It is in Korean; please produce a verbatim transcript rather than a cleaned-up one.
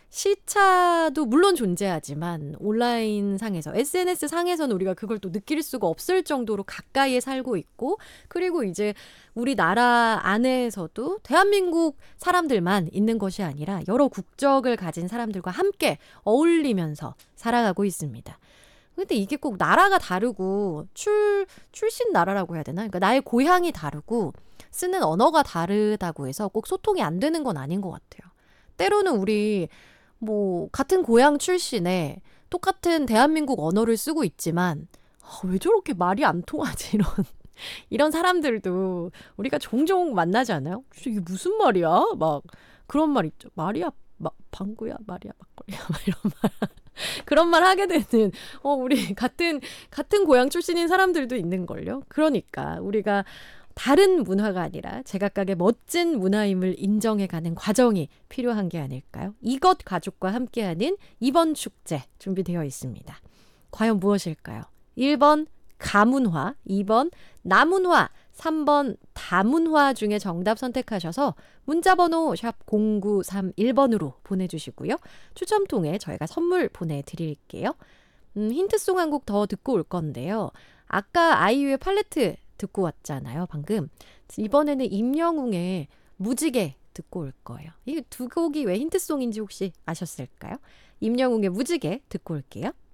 시차도 물론 존재하지만 온라인 상에서 에스엔에스 상에서는 우리가 그걸 또 느낄 수가 없을 정도로 가까이에 살고 있고 그리고 이제 우리나라 안에서도 대한민국 사람들만 있는 것이 아니라 여러 국적을 가진 사람들과 함께 어울리면서 살아가고 있습니다. 근데 이게 꼭 나라가 다르고 출, 출신 나라라고 해야 되나? 그러니까 나의 고향이 다르고 쓰는 언어가 다르다고 해서 꼭 소통이 안 되는 건 아닌 것 같아요. 때로는 우리 뭐 같은 고향 출신에 똑같은 대한민국 언어를 쓰고 있지만 아, 왜 저렇게 말이 안 통하지? 이런 이런 사람들도 우리가 종종 만나지 않아요? 진짜 이게 무슨 말이야? 막 그런 말 있죠. 말이야, 막 방구야, 말이야, 막걸리야, 막 이런 말. 그런 말 하게 되는 어 우리 같은 같은 고향 출신인 사람들도 있는걸요. 그러니까 우리가 다른 문화가 아니라 제각각의 멋진 문화임을 인정해가는 과정이 필요한 게 아닐까요? 이것 가족과 함께하는 이번 축제 준비되어 있습니다. 과연 무엇일까요? 일 번 가문화, 이 번 나문화, 삼 번 다문화 중에 정답 선택하셔서 문자번호 샵 공구삼일 번으로 보내주시고요. 추첨 통해 저희가 선물 보내드릴게요. 음, 힌트송 한 곡 더 듣고 올 건데요. 아까 아이유의 팔레트 듣고 왔잖아요, 방금. 이번에는 임영웅의 무지개 듣고 올 거예요. 이 두 곡이 왜 힌트송인지 혹시 아셨을까요? 임영웅의 무지개 듣고 올게요.